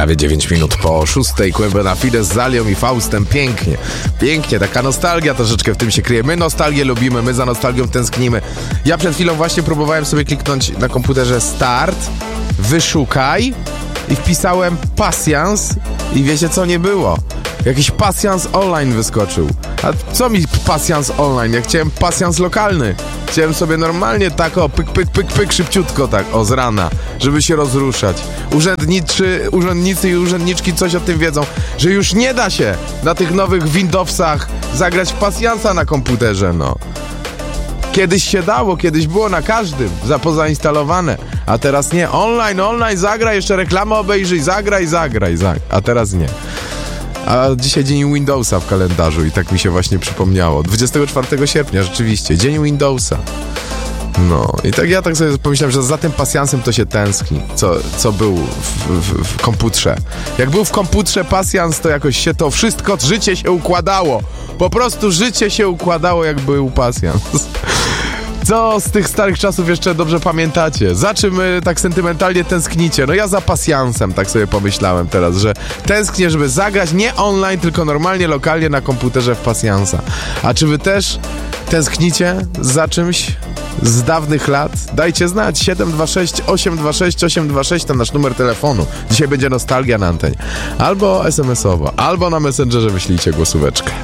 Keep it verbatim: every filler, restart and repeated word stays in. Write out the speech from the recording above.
Prawie dziewięć minut po szóstej. Kłębę na fide z Alią i Faustem. Pięknie, pięknie, taka nostalgia troszeczkę w tym się kryje. My nostalgię lubimy, my za nostalgią tęsknimy. Ja przed chwilą właśnie próbowałem sobie kliknąć na komputerze start, wyszukaj i wpisałem pasjans i wiecie co, nie było. Jakiś pasjans online wyskoczył. A co mi pasjans online? Ja chciałem pasjans lokalny. Chciałem sobie normalnie tak o pyk, pyk, pyk, pyk, szybciutko tak, o z rana, żeby się rozruszać. Urzędniczy, urzędnicy i urzędniczki coś o tym wiedzą, że już nie da się na tych nowych Windowsach zagrać w pasjansa na komputerze, no. Kiedyś się dało, kiedyś było na każdym za pozainstalowane, a teraz nie. Online, online, zagraj, jeszcze reklamę obejrzyj, zagraj, zagraj, zagraj, a teraz nie. A dzisiaj dzień Windowsa w kalendarzu i tak mi się właśnie przypomniało. dwudziestego czwartego sierpnia, rzeczywiście, dzień Windowsa. No i tak ja tak sobie pomyślałem, że za tym pasjansem to się tęskni, co, co był w, w, w komputrze. Jak był w komputrze pasjans, to jakoś się to wszystko, życie się układało. Po prostu życie się układało, jak był pasjans. Co z tych starych czasów jeszcze dobrze pamiętacie? Za czym y, tak sentymentalnie tęsknicie? No ja za pasjansem, tak sobie pomyślałem teraz, że tęsknię, żeby zagrać nie online, tylko normalnie, lokalnie na komputerze w pasjansa. A czy wy też tęsknicie za czymś z dawnych lat? Dajcie znać. siedem dwa sześć osiem dwa sześć osiem dwa sześć to nasz numer telefonu. Dzisiaj będzie nostalgia na antenie. Albo es em esowo, albo na Messengerze wyślijcie głosóweczkę.